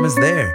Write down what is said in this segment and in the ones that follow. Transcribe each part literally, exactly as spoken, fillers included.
is there.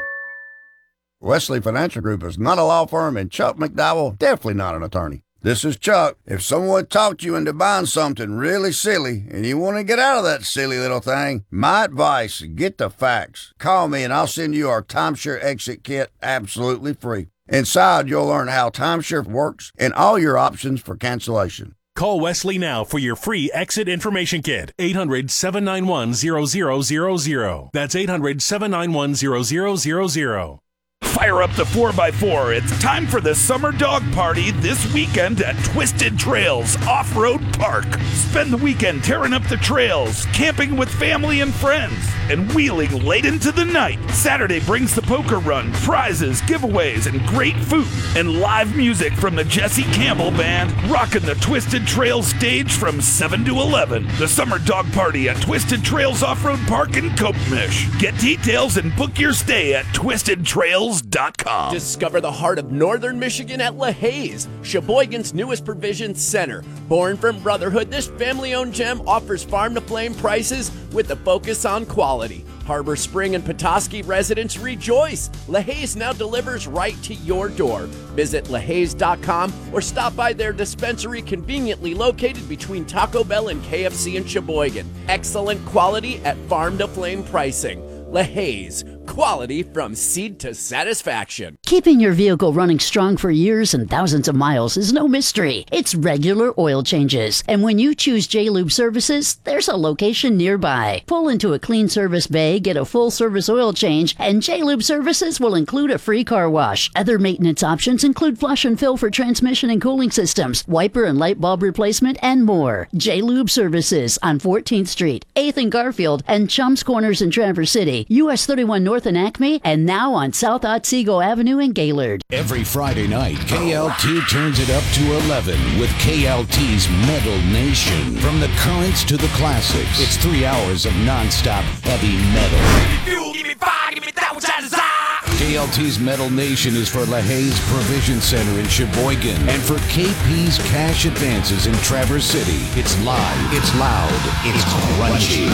Wesley Financial Group is not a law firm, and Chuck McDowell definitely not an attorney. This is Chuck. If someone talked you into buying something really silly and you want to get out of that silly little thing, my advice, get the facts. Call me and I'll send you our timeshare exit kit absolutely free. Inside, you'll learn how timeshare works and all your options for cancellation. Call Wesley now for your free exit information kit. eight hundred, seven nine one, zero zero zero zero. That's eight hundred, seven nine one, zero zero zero zero. Fire up the four by four. It's time for the summer dog party this weekend at Twisted Trails Off-Road Park. Spend the weekend tearing up the trails, camping with family and friends, and wheeling late into the night. Saturday brings the poker run, prizes, giveaways, and great food, and live music from the Jesse Campbell Band, rocking the Twisted Trails stage from seven to eleven. The summer dog party at Twisted Trails Off-Road Park in Kopemish. Get details and book your stay at twisted trails dot com. Discover the heart of northern Michigan at LaHaye's, Sheboygan's newest provision center. Born from brotherhood, this family-owned gem offers farm-to-flame prices with a focus on quality. Harbor Spring and Petoskey residents rejoice. LaHaye's now delivers right to your door. Visit LaHaye's dot com or stop by their dispensary conveniently located between Taco Bell and K F C in Sheboygan. Excellent quality at farm-to-flame pricing. LaHaye's, quality from seed to satisfaction. Keeping your vehicle running strong for years and thousands of miles is no mystery. It's regular oil changes. And when you choose J-Lube Services, there's a location nearby. Pull into a clean service bay, get a full service oil change, and J-Lube Services will include a free car wash. Other maintenance options include flush and fill for transmission and cooling systems, wiper and light bulb replacement, and more. J-Lube Services on fourteenth Street, eighth and Garfield, and Chums Corners in Traverse City, U S thirty-one North in Acme, and now on South Otsego Avenue in Gaylord. Every Friday night, K L T turns it up to eleven with K L T's Metal Nation. From the currents to the classics, it's three hours of nonstop heavy metal. Give me fire, give me that which I desire. K L T's Metal Nation is for LaHaye's Provision Center in Sheboygan and for K P's Cash Advances in Traverse City. It's live, it's loud, it's crunchy.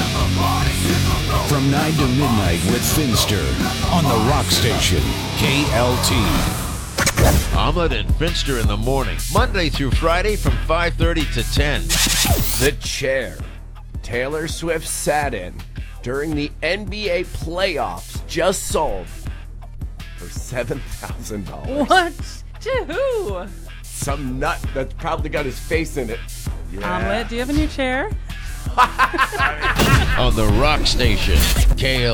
From nine to midnight with Finster on the Rock Station, K L T. Omelet and Finster in the morning, Monday through Friday from five thirty to ten. The chair Taylor Swift sat in during the N B A playoffs just sold for seven thousand dollars. What? To who? Some nut that's probably got his face in it. Yeah. Omelet, do you have a new chair? On the Rock Station, K L T.